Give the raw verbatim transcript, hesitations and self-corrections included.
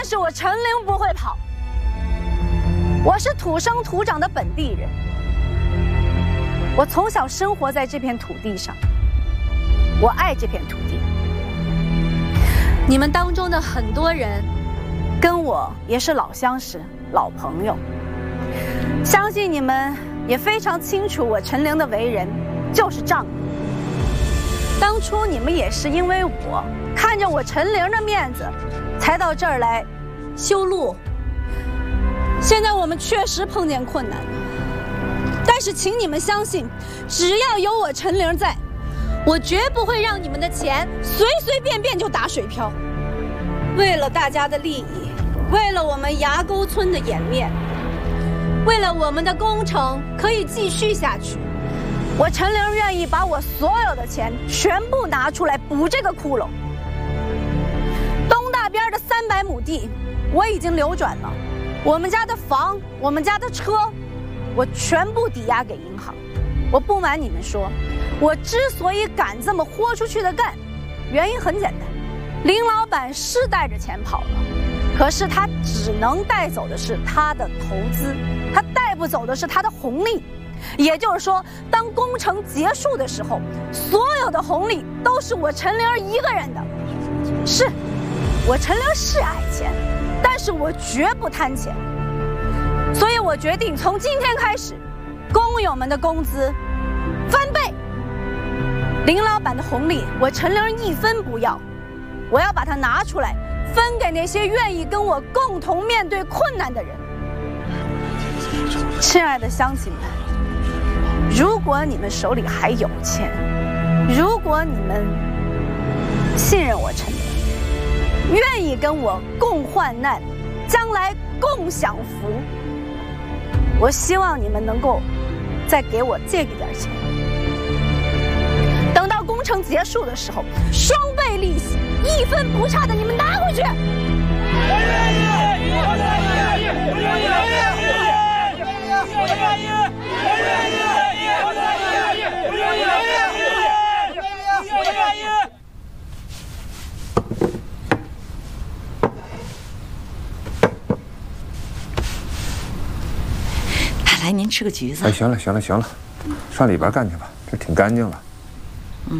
是我陈玲不会跑。我是土生土长的本地人，我从小生活在这片土地上，我爱这片土地。你们当中的很多人，跟我也是老相识、老朋友，相信你们也非常清楚我陈玲的为人就是仗义。当初你们也是因为我看着我陈玲的面子，才到这儿来修路。现在我们确实碰见困难了，但是请你们相信，只要有我陈玲在，我绝不会让你们的钱随随便便就打水漂。为了大家的利益，为了我们崖沟村的颜面，为了我们的工程可以继续下去，我陈玲愿意把我所有的钱全部拿出来补这个窟窿。东大边的三百亩地我已经流转了，我们家的房，我们家的车，我全部抵押给银行。我不瞒你们说，我之所以敢这么豁出去的干，原因很简单，林老板是带着钱跑了，可是他只能带走的是他的投资，他带不走的是他的红利。也就是说，当工程结束的时候，所有的红利都是我陈玲一个人的。是，我陈玲是爱钱，但是我绝不贪钱。所以我决定从今天开始，工友们的工资翻倍，林老板的红利我陈玲一分不要，我要把它拿出来分给那些愿意跟我共同面对困难的人。亲爱的乡亲们，如果你们手里还有钱，如果你们信任我陈玲，愿意跟我共患难，将来共享福，我希望你们能够再给我借一点钱，等到工程结束的时候，双倍利息，一分不差的你们拿回去。 来，您吃个橘子。 哎，行了行了行了，上里边干去吧，这挺干净了。